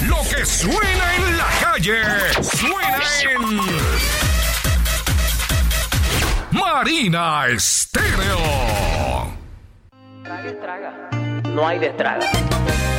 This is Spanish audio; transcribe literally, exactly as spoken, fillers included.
Lo que suena en la calle, suena en Marina Estéreo. Traga, traga. No hay destraga.